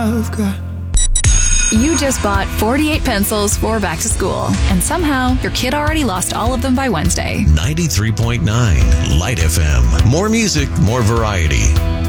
I've got. You just bought 48 pencils for back to school, and somehow your kid already lost all of them by Wednesday. 93.9 Light FM. More music, more variety.